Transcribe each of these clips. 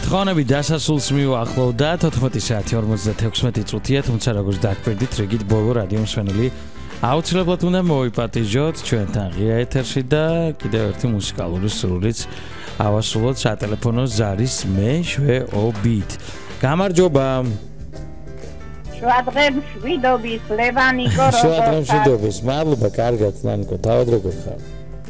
თხოვნები დასასრულს მივახლოვდა 14 საათი 56 წუთია, თუმცა როგორც დაგვერდით, რიგით ბოლო რადიო მსმენელი აუცილებლად უნდა მოვიპატიჟოთ ჩვენთან ღია ეთერში და კიდევ ერთი მუსიკალური სრულიც ავასრულოთ სატელეფონო ზარის მეშვეობით. გამარჯობა. შუადღემ შვიდობის ლევანიკო როგორ შუადღემ შვიდობის. მადლობა, კარგად, ნანიკო, თავად როგორ ხარ?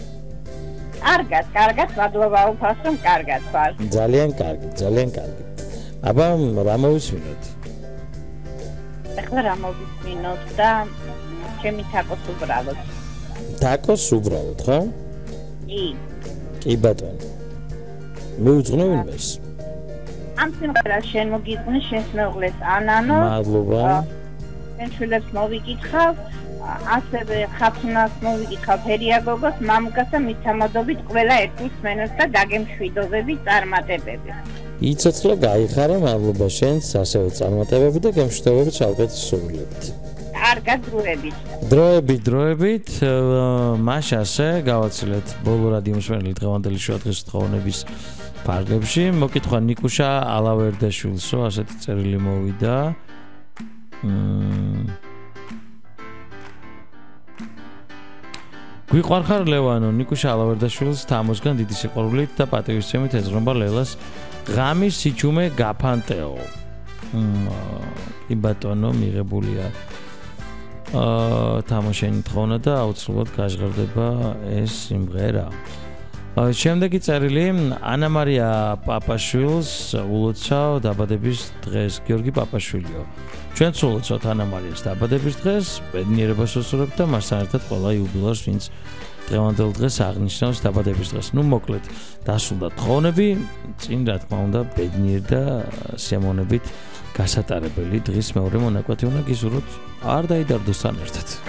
კარგად, მადლობა უფასო, კარგად ვარ. ძალიან კარგი. აბა, რა მოვისმინოთ? ეხლა რა მოვისმინოთ და ჩემი თაკოს უბრალოდ. თაკოს უბრალოდ, ხო? კი ბატონო. მივუძღვნევინმეს. ამ სიმღერას შენ მოგიძღვნე შენს მეუღლეს ანანო. მადლობა. შენ შვილებს მოვიკითხავ. ასევე ხაფნას მოვიკითხავ ფერია გოგოს, მამუკას და მის თამადობით ყველა ერთის მენოს და გაგემშვიდობები წარმატებები. იცოცხლე გაიხარა, მადლობა შენს, ასევე წარმატებები და გემშვიდობები ცალკეთ სულებით. კარგად დროებით, მაშასე გავაცილეთ ბოლო რადიო მსმენელი დღევანდელი შუადღის თხოვნების ფარგლებში. მოკითხვა ნიკუშა ალავერდაშვილსო, ასეთი წერილი მოვიდა. გვიყვარხარ ლევანო, ნიკუშა ალავერდაშვილს თამოსგან დიდი სიყვარულით და პატივისცემით ეძღვრება ლელას ღამის სიჩუმე გაფანტეო. კი ბატონო, მიღებულია თამაშენი თხოვნა და აუცილებლად გაჟღერდება ეს სიმღერა. შემდეგი წერილი ანა მარია პაპაშვილს ულოცავ დაბადების დღეს. გიორგი პაპაშვილიო, ჩვენც ულოცავთ ანა მარიას დაბადების დღეს, ბედნიერებას ვუსურვებთ და მასთან ერთად ყველა იუბილეურს, ვინც დღევანდელ დღეს აღნიშნავს დაბადების დღეს. მოკლედ დასრულდა თხოვნები, წინ რა თქმა უნდა ბედნიერ და სიამოვნებით გასატარებელი დღის მეორე მონაკვეთი უნდა გიზუროთ არ დაიდარდოს თან ერთად.